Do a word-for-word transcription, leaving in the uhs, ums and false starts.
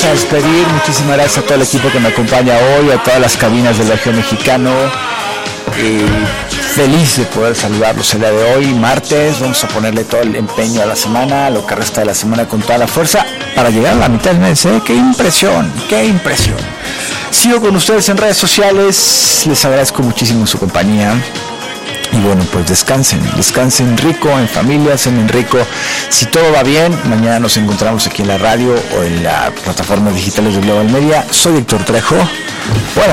a despedir. Muchísimas gracias a todo el equipo que me acompaña hoy, a todas las cabinas del Bajío Mexicano. Eh, feliz de poder saludarlos el día de hoy, martes. Vamos a ponerle todo el empeño a la semana, lo que resta de la semana con toda la fuerza para llegar a la mitad del mes. ¿eh? ¡Qué impresión! ¡Qué impresión! Sigo con ustedes en redes sociales. Les agradezco muchísimo su compañía. Y bueno, pues descansen, descansen rico, en familia, cenen rico. Si todo va bien, mañana nos encontramos aquí en la radio o en las plataformas digitales de Global Media. Soy Héctor Trejo. Buenas